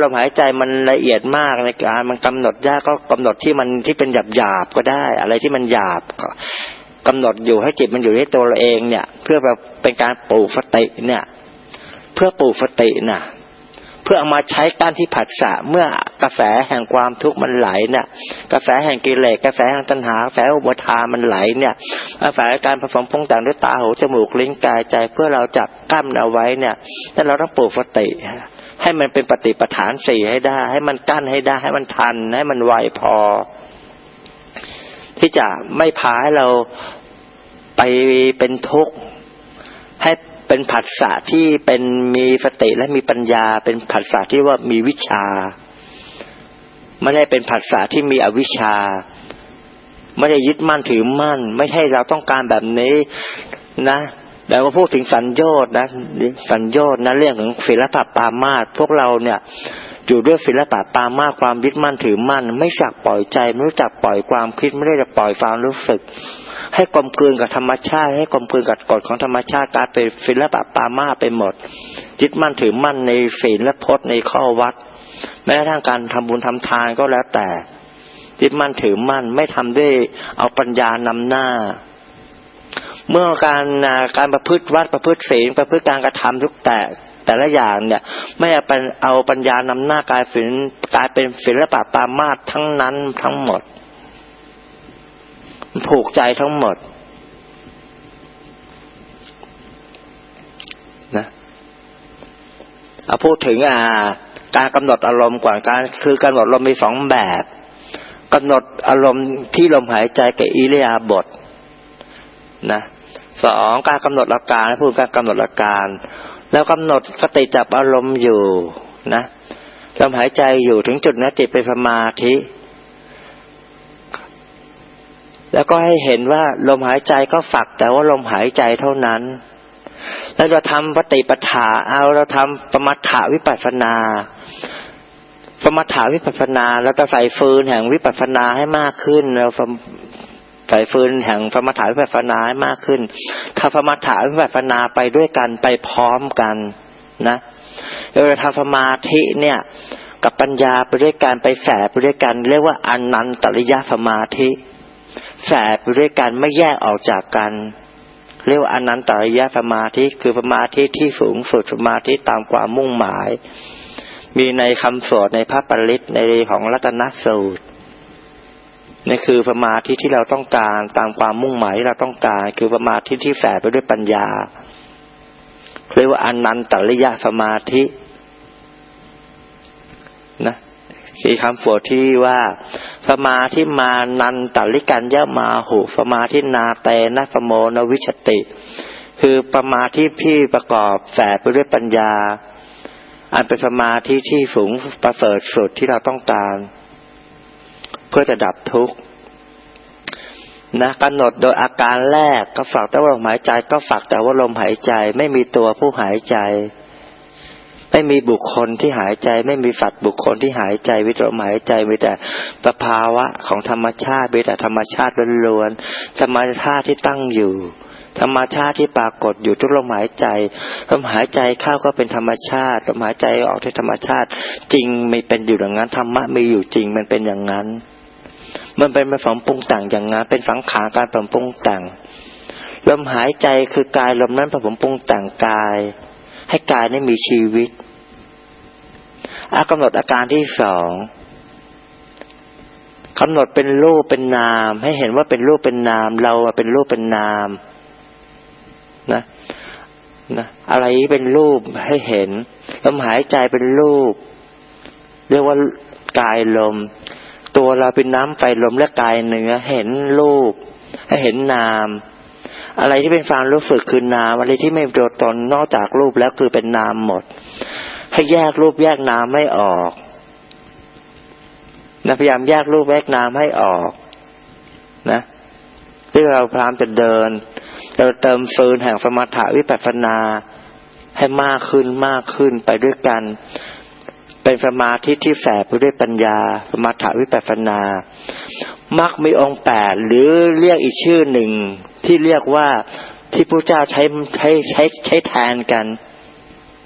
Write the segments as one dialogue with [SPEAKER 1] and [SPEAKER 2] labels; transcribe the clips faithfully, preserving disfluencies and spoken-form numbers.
[SPEAKER 1] ลมหายใจมันละเอียดมากในการมันกำหนดยากก็กำหนดที่มันที่เป็นหยาบๆก็ได้อะไรที่มันหยาบกำหนดอยู่ให้จิตมันอยู่ในตัวเราเองเนี่ยเพื่อแบบเป็นการปลูกสติเนี่ยเพื่อปลูกสติน่ะเพื่อเอามาใช้ต้านที่ผัสสะเมื่อกระแสแห่งความทุกข์มันไหลเนี่ยกระแสแห่งกิเลสกระแสแห่งตัณหากระแสอุปทานมันไหลเนี่ยอาศัยการผสมปรุงแต่งด้วยตาหูจมูกลิ้นกายใจเพื่อเราจะกั้นเอาไว้เนี่ยนั่นเราต้องปลูกสติให้มันเป็นปฏิปทานสี่ให้ได้ให้มันกั้นให้ได้ให้มันทันให้มันไวพอที่จะไม่พาให้เราไปเป็นทุกข์ให้เป็นผัสสะที่เป็นมีสติและมีปัญญาเป็นผัสสะที่ว่ามีวิชาไม่ได้เป็นผัสสะที่มีอวิชชาไม่ได้ยึดมั่นถือมั่นไม่ใช่เราต้องการแบบนี้นะแต่มาพูดถึงสัญโยชน์นะสัญโยชน์นะเรื่องของศีลปปามาสพวกเราเนี่ยอยู่ด้วยศีลปปามาสความยึดมั่นถือมั่นไม่จักปล่อยใจไม่รู้จักปล่อยความคิดไม่ได้จะปล่อยความรู้สึกให้กลมกลืนกับธรรมชาติให้กลมกลืนกับกฎของธรรมชาติกลายเป็นศีลปปามาสไปหมดยึดมั่นถือมั่นในศีลและพจน์ในข้อวัดแม้กระทั่งการทำบุญทำทานก็แล้วแต่ยึดมั่นถือมั่นไม่ทำด้วยเอาปัญญานำหน้าเมื่อการการประพฤติวัดประพฤติศีลประพฤติการกระทำทุกแต่แต่ละอย่างเนี่ยไม่เอาเอาปัญญานำหน้ากลายเป็นกลายเป็นศีลปปามาสทั้งนั้นทั้งหมดผูกใจทั้งหมดนะเอาพูดถึงอ่าการกำหนดอารมณ์ก่อนการคือการกำหนดอารมณ์มีสองแบบกำหนดอารมณ์ที่ลมหายใจกับอิริยาบถนะสองการกำหนดอาการพูดการกำหนดอาการแล้วกำหนดสติจับอารมณ์อยู่นะลมหายใจอยู่ถึงจุดนั้นจิตเป็นสมาธิแล้วก็ให้เห็นว่าลมหายใจก็ฝักแต่ว่าลมหายใจเท่านั้นแล้วเราทำปฏิปทาเอาเราทำสมถะวิปัสสนาสมถะวิปัสสนาแล้วจะใส่ฟืนแห่งวิปัสสนาให้มากขึ้นเราใส่ฟืนแห่งสมถะวิปัสสนาให้มากขึ้นถ้าสมถะวิปัสสนาไปด้วยกันไปพร้อมกันนะเราทำสมาธิเนี่ยกับปัญญาไปด้วยกันไปแฝงไปด้วยกันเรียกว่าอนันตริยสมาธิแฝงไปด้วยกันไม่แยกออกจากกันเรียกว่าอนันตริยสมาธิคือสมาธิที่สูงสุดสมาธิตามความมุ่งหมายมีในคำสวดในพระปริตในของรัตนสูตรนี่คือสมาธิที่เราต้องการตามความมุ่งหมายที่เราต้องการคือสมาธิที่แฝงไปด้วยปัญญาเรียกว่าอนันตริยสมาธินะคือคำสวดที่ว่าสมาธิมานันตริกัญญมาหุสมาธินาเตนะสโมนวิชติคือสมาธิที่ประกอบแฝงไปด้วยปัญญาอันเป็นสมาธิที่สูงประเสริฐสุดที่เราต้องการเพื่อจะดับทุกข์นะกำหนดโดยอาการแรกก็ฝักแต่ว่าลมหายใจก็ฝักแต่ว่าลมหายใจไม่มีตัวผู้หายใจไม่มีบุคคลที่หายใจไม่มีสัตว์บุคคลที่หายใจวิตรลมหายใจมีแต่สภาวะของธรรมชาติมีแต่ธรรมชาติล้วนๆธรรมชาติที่ตั้งอยู่ธรรมชาติที่ปรากฏอยู่ทุกลมหายใจลมหายใจเข้าก็เป็นธรรมชาติลมหายใจออกที่ธรรมชาติจริงไม่เป็นอยู่อย่างนั้นธรรมะมีอยู่จริงมันเป็นอย่างนั้นมันเป็นผสมปรุงแต่งอย่างนั้นเป็นสังขารการผสมปรุงแต่งลมหายใจคือกายลมนั้นผสมปรุงแต่งกายให้กายนี้มีชีวิตอากำหนดอาการที่สองกำหนดเป็นรูปเป็นนามให้เห็นว่าเป็นรูปเป็นนามเราเป็นรูปเป็นนามนะนะอะไรเป็นรูปให้เห็นลมหายใจเป็นรูปเรียกว่ากายลมตัวเราเป็นน้ำไฟลมและกายเนื้อเห็นรูปให้เห็นนามอะไรที่เป็นความรู้สึกคือนามอะไรที่ไม่เป็นตัวตนนอกจากรูปแล้วคือเป็นนามหมดให้แยกรูปแยกนามไม่ออกนะพยายามแยกรูปแยกนามให้ออกนะที่เราพยายามจะเดินเราเติมฟืนแห่งสมถะวิปัสสนาให้มากขึ้นมากขึ้นไปด้วยกันเป็นสมาธิที่แฝงไปด้วยปัญญาสมถะวิปัสสนามรรคมีองค์แปดหรือเรียกอีกชื่อหนึ่งที่เรียกว่าที่พระเจ้าใช้ใช้ใช้ใช้แทนกัน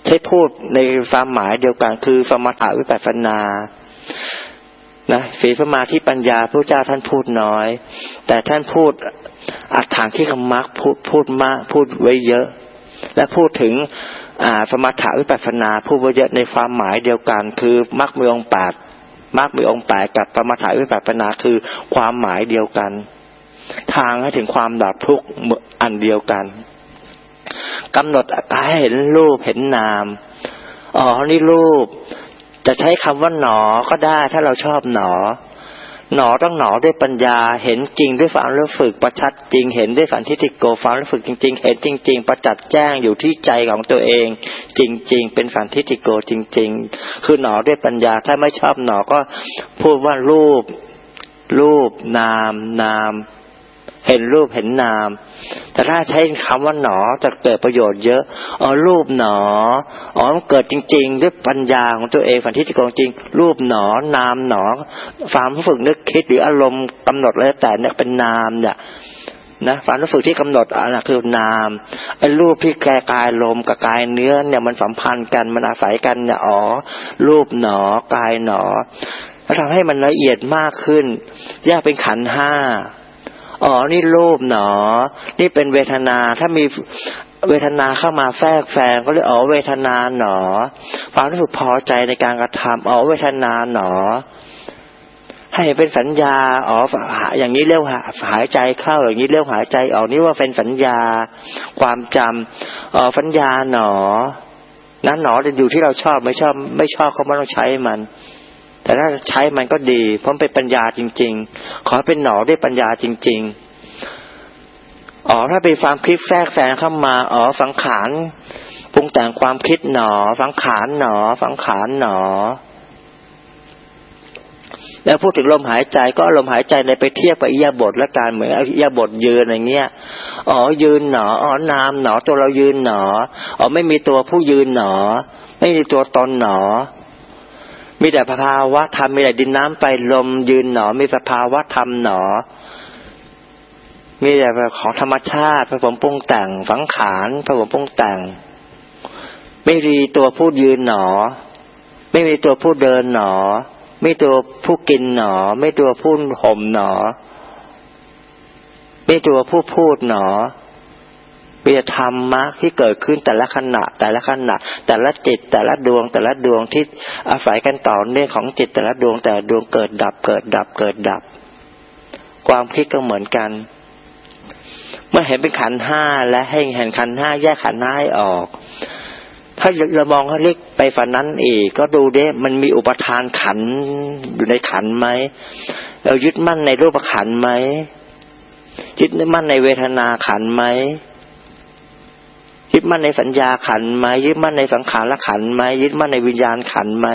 [SPEAKER 1] ใช้พูดในความหมายเดียวกันคือสมถะวิปัสสนานะศีลสมาธิปัญญาพระเจ้าท่านพูดน้อยแต่ท่านพูดอัตถางคิกมรรคพูดพูดมากพูดไว้เยอะและพูดถึงอ่าสมถะวิปัสสนาพูดไว้เยอะในความหมายเดียวกันคือมรรคมีองค์แปดมรรคมีองค์แปดกับสมถะวิปัสสนาคือความหมายเดียวกันทางให้ถึงความดับทุกข์อันเดียวกันกำหนดให้เห็นรูปเห็นนามอ๋อนี่รูปจะใช้คำว่าหนอก็ได้ถ้าเราชอบหนอหนอต้องหนอด้วยปัญญาเห็นจริงด้วยความรู้สึกประชัดจริงเห็นด้วยสันทิฏฐิโกความรู้สึกจริงๆเห็นจริงๆประจักษ์แจ้งอยู่ที่ใจของตัวเองจริงๆเป็นสันทิฏฐิโกจริงๆคือหนอด้วยปัญญาถ้าไม่ชอบหนอก็พูดว่ารูปรูปนามนามเห็นรูปเห็นนามแต่ถ้าใช้คำว่าหนอจะเกิดประโยชน์เยอะอ๋อรูปหนออ๋อมันเกิดจริงๆด้วยปัญญาของตัวเองสันทิฏฐิโกจริงรูปหนอนามหนอความรู้สึกนึกคิดหรืออารมณ์กำหนดอะไรแต่เนี่ยเป็นนามเนี่ยนะความรู้สึกที่กำหนดอันนั้นคือนามไอ้รูปที่แกกายลมกับกายเนื้อเนี่ยมันสัมพันธ์กันมันอาศัยกันเนี่ยอ๋อรูปหนอกายหนอแล้วทำให้มันละเอียดมากขึ้นแยกเป็นขันธ์ห้าอ๋อนี่รูปหนอนี่เป็นเวทนาถ้ามีเวทนาเข้ามาแทรกแซงก็เรียกอ๋อเวทนาหนอความรู้สึกพอใจในการกระทำอ๋อเวทนาหนอให้เป็นสัญญาอ๋ออย่างนี้เรียกหายใจเข้าอย่างนี้เรียกหายใจออกนี่ว่าเป็นสัญญาความจำอ๋อสัญญาหนอนั้นหนอจะอยู่ที่เราชอบไม่ชอบไม่ชอบเขาไม่ต้องใช้มันแต่ถ้าใช้มันก็ดีเพราะเป็นปัญญาจริงๆขอเป็นหนอด้วยปัญญาจริงๆอ๋อถ้าเป็นความคิดแทรกแซงเข้ามาอ๋อสังขารปรุงแต่งความคิดหนอสังขารหนอสังขารหนอแล้วพูดถึงลมหายใจก็ลมหายใจในไปเทียบกับอิริยาบถและการเหมือนอิริยาบถยืนอย่างเงี้ยอ๋อยืนหนออ๋อนามหนอตัวเรายืนหนออ๋อไม่มีตัวผู้ยืนหนอไม่มีตัวตนหนอมีแต่สภาวะธรรมมีแต่ดินน้ำไฟลมยืนหนอมีสภาวะธรรมหนอมีแต่ของธรรมชาติผสมปรุงแต่งสังขารผสมปรุงแต่งไม่มีตัวผู้ยืนหนอไม่มีตัวผู้เดินหนอไม่ตัวผู้กินหนอไม่ตัวผู้ห่มหนอไม่ตัวผู้พูดหนอมีธรรมะที่เกิดขึ้นแต่ละขณะแต่ละขณะแต่ละจิตแต่ละดวงแต่ละดวงที่อาศัยกันต่อเนื่องของจิตแต่ละดวงแต่ละดวงเกิดดับเกิดดับเกิดดับความคิดก็เหมือนกันเมื่อเห็นเป็นขันธ์ห้าและให้เห็นขันธ์ห้าแยกขันธ์ห้าให้ออกถ้าเรามองให้เล็กไปฝันนั้นอีกก็ดูดิมันมีอุปทานขันธ์อยู่ในขันธ์ไหมเรายึดมั่นในรูปขันธ์ไหมยึดมั่นในเวทนาขันธ์ไหมยึดมั่นในสัญญาขันธ์ไหมยึดมั่นในสังขารขันธ์ไหมยึดมั่นในวิญญาณขันธ์ไหม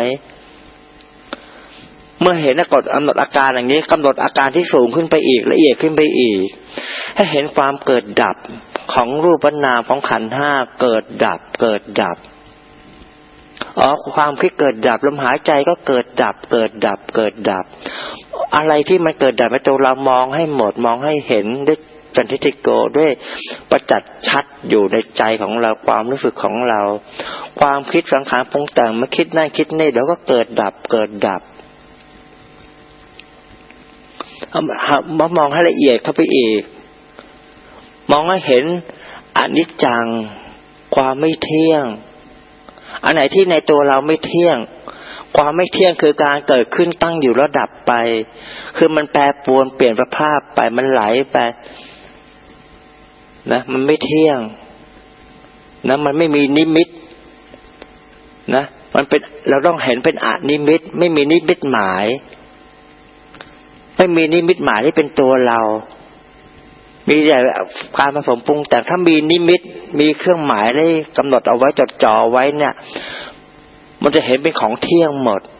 [SPEAKER 1] เมื่อเห็นกำหนดอาการอย่างนี้กำหนดอาการที่สูงขึ้นไปอีกละเอียดขึ้นไปอีกให้เห็นความเกิดดับของรูปนามของขันธ์ห้าเกิดดับเกิดดับอ๋อความคิดเกิดดับลมหายใจก็เกิดดับเกิดดับเกิดดับอะไรที่มันเกิดดับในตัวเรามองให้หมดมองให้เห็นด้วยสันทิฏฐิโกด้วยประจักษ์ชัดอยู่ในใจของเราความรู้สึกของเราความคิดสังขารปรุงแต่งมาคิดนั่นคิดนี่เดี๋ยวก็เกิดดับเกิดดับมามองให้ละเอียดเข้าไปอีกมองให้เห็นอนิจจังความไม่เที่ยงอันไหนที่ในตัวเราไม่เที่ยงความไม่เที่ยงคือการเกิดขึ้นตั้งอยู่แล้วดับไปคือมันแปรปรวนเปลี่ยนสภาพไปมันไหลไปนะมันไม่เที่ยงนะมันไม่มีนิมิตนะมันเป็นเราต้องเห็นเป็นอนิมิตไม่มีนิมิตหมายไม่มีนิมิตหมายที่เป็นตัวเรามีแต่การผสมปรุงแต่ถ้ามีนิมิตมีเครื่องหมายได้กำหนดเอาไว้จดจ่อไว้เนี่ยมันจะเห็นเป็นของเที่ยงหมด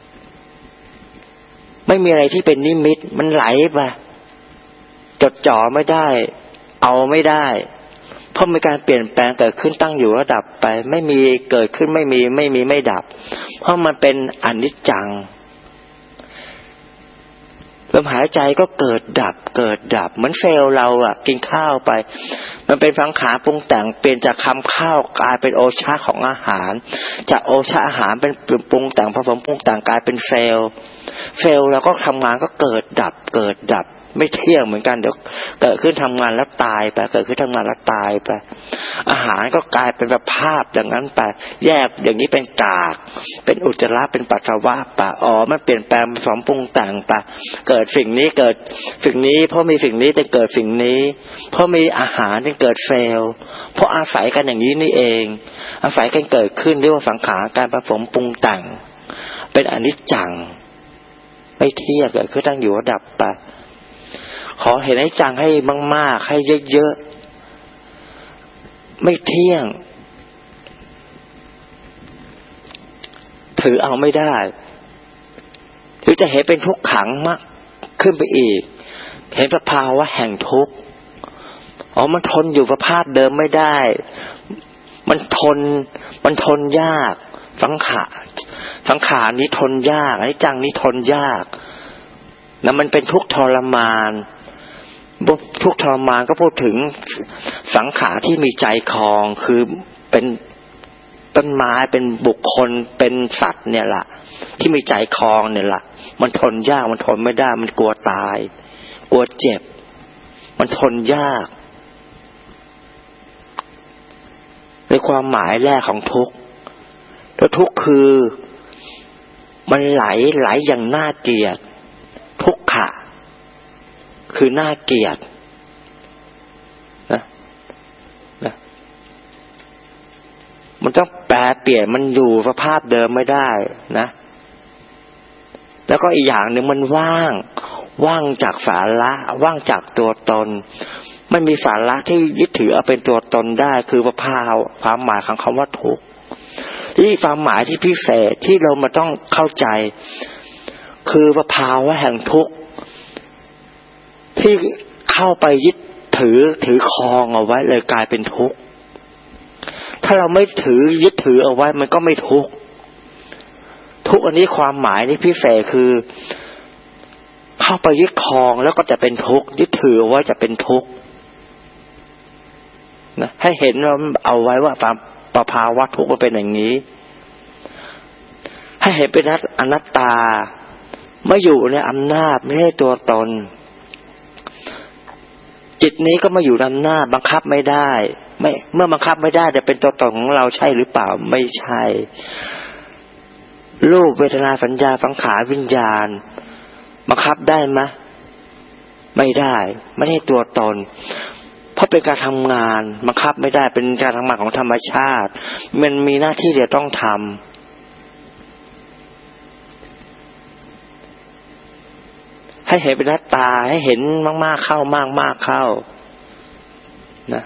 [SPEAKER 1] ไม่มีอะไรที่เป็นนิมิตมันไหลไปจดจ่อไม่ได้เอาไม่ได้เพราะมีการเปลี่ยนแปลงเกิดขึ้นตั้งอยู่แล้วดับไปไม่มีเกิดขึ้นไม่มีไม่มีไม่ดับเพราะมันเป็นอนิจจังลมหายใจก็เกิดดับเกิดดับเหมือนเซลล์เราอ่ะกินข้าวไปมันเป็นสังขารปรุงแต่งเปลี่ยนจากคำข้าวกลายเป็นโอชาของอาหารจากโอชาอาหารเป็นปรุงแต่งผสมปรุงแต่งกลายเป็นเซลล์เซลล์เราก็ทำงานก็เกิดดับเกิดดับไม่เที่ยงเหมือนกันเดี๋ยวเกิดขึ้นทำงานแล้วตายไปเกิดขึ้นทำงานแล้วตายไปอาหารก็กลายเป็นแบบภาพอย่างนั้นไปแยกอย่างนี้เป็นกากเป็นอุจจาระเป็นปัสสาวะไปอ๋อมันเปลี่ยนแปลงผสมปรุงแต่งไปเกิดสิ่งนี้เกิดสิ่งนี้เพราะมีสิ่งนี้จึงเกิดสิ่งนี้เพราะมีอาหารจึงเกิดเซลล์เพราะอาศัยกันอย่างนี้นี่เองอาศัยกันเกิดขึ้นเรียกว่าสังขารการผสมปรุงแต่งเป็นอนิจจังไม่เที่ยงเกิดขึ้นตั้งอยู่ดับไปขอเห็นให้จังให้มากๆให้เยอะๆไม่เที่ยงถือเอาไม่ได้หรือจะเห็นเป็นทุกขังมากขึ้นไปอีกเห็นสภาวะแห่งทุกข์อ๋อมันทนอยู่สภาพเดิมไม่ได้มันทนมันทนยากสังขารสังขารนี้ทนยากอนิจจังนี้ทนยากนะมันเป็นทุกข์ทรมานทุกข์ทรมานก็พูดถึงสังขารที่มีใจคลองคือเป็นต้นไม้เป็นบุคคลเป็นสัตว์เนี่ยแหละที่มีใจคลองเนี่ยแหละมันทนยากมันทนไม่ได้มันกลัวตายกลัวเจ็บมันทนยากในความหมายแรกของทุกข์แล้วทุกข์คือมันไหลไหลอย่างน่าเกลียดทุกขะคือน่าเกลียดนะนะมันต้องแปรเปลี่ยนมันอยู่สภาพเดิมไม่ได้นะแล้วก็อีกอย่างหนึ่งมันว่างว่างจากสาระว่างจากตัวตนไม่มีสาระที่ยึดถือเอาเป็นตัวตนได้คือสภาวะความหมายของคำว่าทุกข์ที่ความหมายที่พิเศษที่เรามาต้องเข้าใจคือสภาวะแห่งทุกข์ที่เข้าไปยึดถือถือครองเอาไว้เลยกลายเป็นทุกข์ถ้าเราไม่ถือยึดถือเอาไว้มันก็ไม่ทุกข์ทุกข์อันนี้ความหมายนี่พิเศษคือเข้าไปยึดครองแล้วก็จะเป็นทุกข์ยึดถือเอาไว้จะเป็นทุกข์นะให้เห็นว่าเอาไว้ว่าปภาวะทุกข์มันเป็นอย่างนี้ให้เห็นเป็นอนัตตาไม่อยู่ในอำนาจไม่ใช่ตัวตนจิตนี้ก็มาอยู่ในอำนาจบังคับไม่ได้ไม่เมื่อบังคับไม่ได้จะเป็นตัวตนของเราใช่หรือเปล่าไม่ใช่รูปเวทนาสัญญาสังขารวิญญาณบังคับได้ไหมไม่ได้ไม่ใช่ตัวตนเพราะเป็นการทำงานบังคับไม่ได้เป็นการทำงานของธรรมชาติมันมีหน้าที่เดียวต้องทำให้เห็นเป็นหน้าตาให้เห็นมากๆเข้ามากๆเข้านะ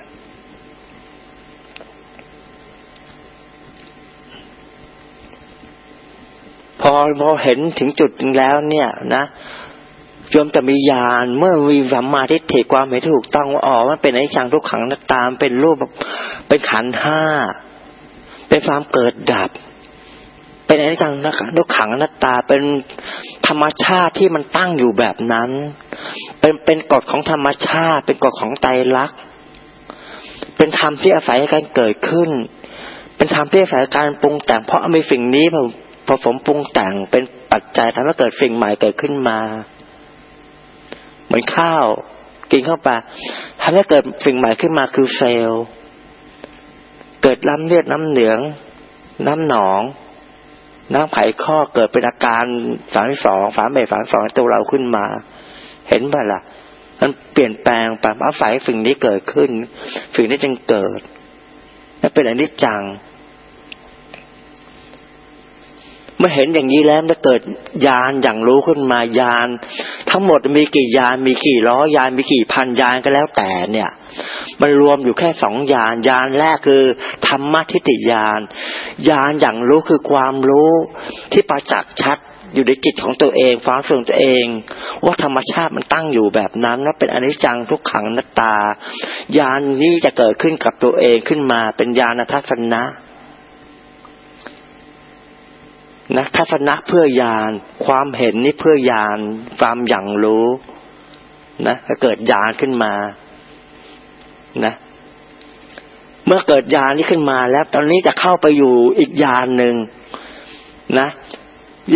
[SPEAKER 1] พอพอเห็นถึงจุดนึงแล้วเนี่ยนะโยมจะมีญาณเมื่อมีสัมมาทิฏฐิความเห็นถูกต้องว่าอ๋อมันเป็นอนิจจังทุกขังอนัตตาเป็นรูปเป็นขันธ์ห้าเป็นความเกิดดับเป็นอนิจจังทุกขังอนัตตาเป็นธรรมชาติที่มันตั้งอยู่แบบนั้นเป็นเป็นกฎของธรรมชาติเป็นกฎของไตรลักษณ์เป็นธรรมที่อาศัยการเกิดขึ้นเป็นธรรมที่อาศัยการปรุงแต่งเพราะมีสิ่งนี้ผสมปรุงแต่งเป็นปัจจัยทำให้เกิดสิ่งใหม่เกิดขึ้นมาเหมือนข้าวกินเข้าไปทำให้เกิดสิ่งใหม่ขึ้นมาคือเซลล์เกิดน้ำเลือดน้ำเหลืองน้ำหนองน้ำไขข้อเกิดเป็นอาการสามสิบสองสามเอ็ดสามสองตัวเราขึ้นมาเห็นป่ะล่ะมันเปลี่ยนแปลงไปอาศัยสิ่งนี้เกิดขึ้นสิ่งนี้จึงเกิดนั่นเป็นอนิจจังเมื่อเห็นอย่างนี้แล้วจะเกิดญาณอย่างรู้ขึ้นมาญาณทั้งหมดมีกี่ญาณมีกี่ร้อยญาณมีกี่พันญาณก็แล้วแต่เนี่ยมันรวมอยู่แค่สองญาณญาณแรกคือธรรมทิฏฐิญาณญาณอย่างรู้คือความรู้ที่ประจักษ์ชัดอยู่ในจิตของตัวเองความรู้สึกตัวเองว่าธรรมชาติมันตั้งอยู่แบบนั้นและเป็นอนิจจังทุกขังอนัตตาญาณนี้จะเกิดขึ้นกับตัวเองขึ้นมาเป็นญาณทัศนะนะทัศนะเพื่อญาณความเห็นนี่เพื่อญาณความอย่างรู้นะเกิดญาณขึ้นมานะเมื่อเกิดญาณนี้ขึ้นมาแล้วตอนนี้จะเข้าไปอยู่อีกญาณหนึ่งนะ